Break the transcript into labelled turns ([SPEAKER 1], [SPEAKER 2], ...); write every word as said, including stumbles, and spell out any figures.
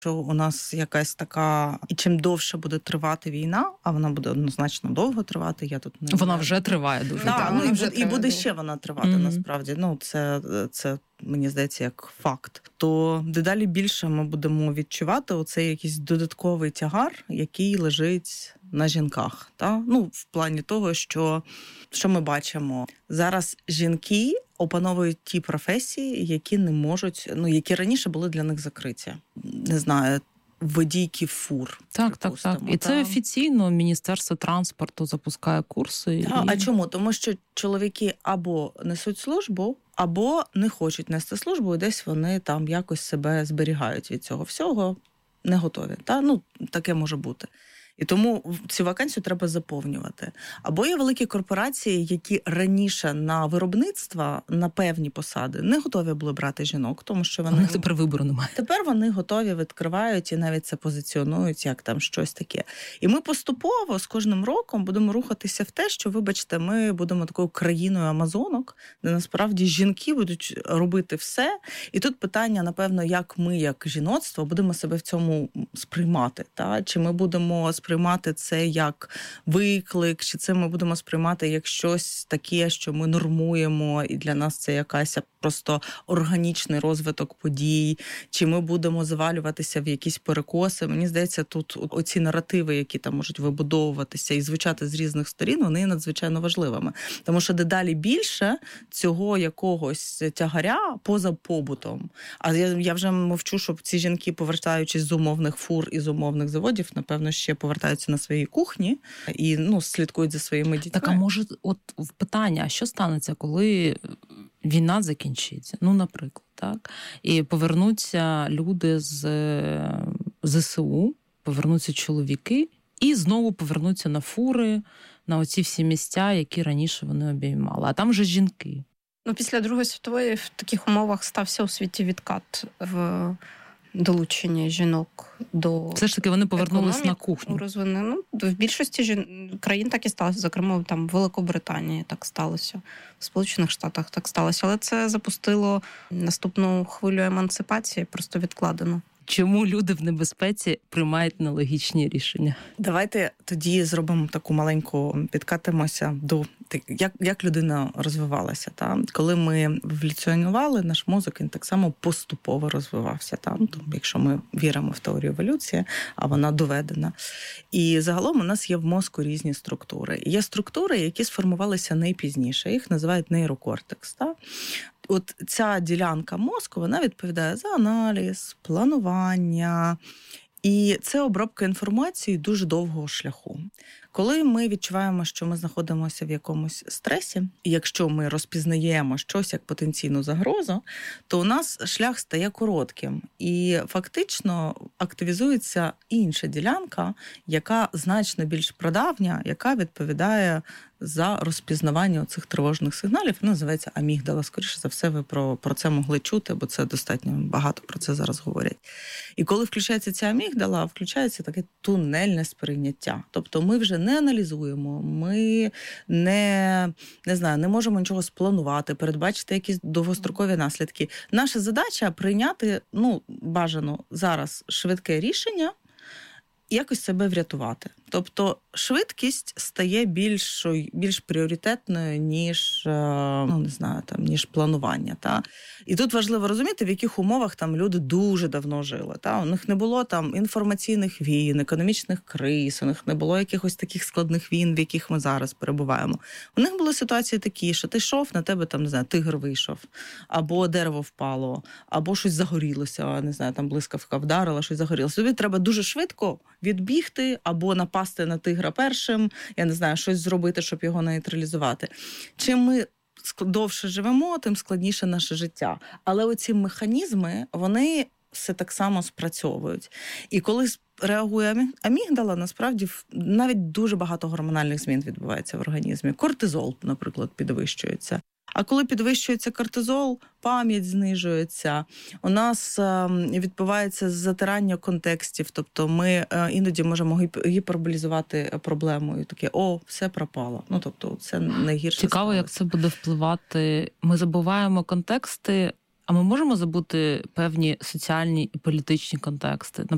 [SPEAKER 1] що у нас якась така, і чим довше буде тривати війна, а вона буде однозначно довго тривати, я тут не
[SPEAKER 2] вона вже триває дуже
[SPEAKER 1] да,
[SPEAKER 2] довго.
[SPEAKER 1] ну, і,
[SPEAKER 3] вже
[SPEAKER 1] і буде довго. Ще вона тривати, mm-hmm. насправді. Ну, це, це, мені здається, як факт. То дедалі більше ми будемо відчувати оцей якийсь додатковий тягар, який лежить на жінках. Та? Ну, в плані того, що, що ми бачимо. Зараз жінки опановують ті професії, які не можуть, ну, які раніше були для них закриті. Не знаю, водійки фур.
[SPEAKER 2] Так, так, так. І це та... офіційно Міністерство транспорту запускає курси.
[SPEAKER 1] Так,
[SPEAKER 2] і...
[SPEAKER 1] А чому? Тому що чоловіки або несуть службу, або не хочуть нести службу, і десь вони там якось себе зберігають від цього всього, не готові. Та? Ну, таке може бути. І тому цю вакансію треба заповнювати. Або є великі корпорації, які раніше на виробництва, на певні посади не готові були брати жінок, тому що вони...
[SPEAKER 2] У них тепер вибору немає.
[SPEAKER 1] Тепер вони готові, відкривають і навіть це позиціонують як там щось таке. І ми поступово з кожним роком будемо рухатися в те, що, вибачте, ми будемо такою країною амазонок, де насправді жінки будуть робити все. І тут питання, напевно, як ми, як жіноцтво, будемо себе в цьому сприймати. Та? Чи ми будемо сприймати це як виклик, чи це ми будемо сприймати як щось таке, що ми нормуємо, і для нас це якась просто органічний розвиток подій, чи ми будемо завалюватися в якісь перекоси. Мені здається, тут оці наративи, які там можуть вибудовуватися і звучати з різних сторін, вони є надзвичайно важливими. Тому що дедалі більше цього якогось тягаря поза побутом. А я, я вже мовчу, щоб ці жінки, повертаючись з умовних фур і з умовних заводів, напевно, ще повертаються на своїй кухні і, ну, слідкують за своїми дітьми.
[SPEAKER 2] Так, а може, от питання, що станеться, коли війна закінчиться? Ну, наприклад, так? І повернуться люди з ЗСУ, повернуться чоловіки і знову повернуться на фури, на оці всі місця, які раніше вони обіймали. А там вже жінки.
[SPEAKER 3] Ну, після Другої світової в таких умовах стався у світі відкат в долучення жінок до
[SPEAKER 2] все ж таки вони повернулись на кухню.
[SPEAKER 3] Ну, в більшості жін... країн так і сталося. Зокрема, там в Великобританії так сталося, в Сполучених Штатах так сталося. Але це запустило наступну хвилю емансипації, просто відкладено.
[SPEAKER 2] Чому люди в небезпеці приймають нелогічні рішення?
[SPEAKER 1] Давайте тоді зробимо таку маленьку, підкатимося до як, як людина розвивалася. Та? Коли ми еволюціонували, наш мозок він так само поступово розвивався. Та? Тобто, якщо ми віримо в теорію еволюції, а вона доведена. І загалом у нас є в мозку різні структури. Є структури, які сформувалися найпізніше. Їх називають нейрокортекс. Та? От ця ділянка мозку, вона відповідає за аналіз, планування. І це обробка інформації дуже довгого шляху. Коли ми відчуваємо, що ми знаходимося в якомусь стресі, і якщо ми розпізнаємо щось як потенційну загрозу, то у нас шлях стає коротким. І фактично активізується інша ділянка, яка значно більш прадавня, яка відповідає за розпізнавання цих тривожних сигналів. Вона називається амігдала. Скоріше за все, ви про, про це могли чути, бо це достатньо багато про це зараз говорять. І коли включається ця амігдала, включається таке тунельне сприйняття. Тобто ми вже не аналізуємо, ми не, не знаю, не можемо нічого спланувати, передбачити якісь довгострокові наслідки. Наша задача прийняти, ну, бажано зараз швидке рішення, якось себе врятувати. Тобто швидкість стає більш, більш пріоритетною, ніж, ну, не знаю, там, ніж планування. Та? І тут важливо розуміти, в яких умовах там люди дуже давно жили. Та? У них не було там інформаційних війн, економічних криз, у них не було якихось таких складних війн, в яких ми зараз перебуваємо. У них були ситуації такі, що ти йшов, на тебе там, не знаю, тигр вийшов, або дерево впало, або щось загорілося, не знаю, там блискавка вдарила, щось загорілося. Тобі треба дуже швидко відбігти, або напасти на тигра першим, я не знаю, щось зробити, щоб його нейтралізувати. Чим ми довше живемо, тим складніше наше життя. Але оці механізми, вони все так само спрацьовують. І коли реагує амігдала, насправді навіть дуже багато гормональних змін відбувається в організмі. Кортизол, наприклад, підвищується. А коли підвищується кортизол, пам'ять знижується, у нас відбувається затирання контекстів, тобто ми іноді можемо гіперболізувати проблему і таке, о, все пропало. Ну, тобто це найгірше.
[SPEAKER 2] Цікаво, сталося. Як це буде впливати. Ми забуваємо контексти, а ми можемо забути певні соціальні і політичні контексти.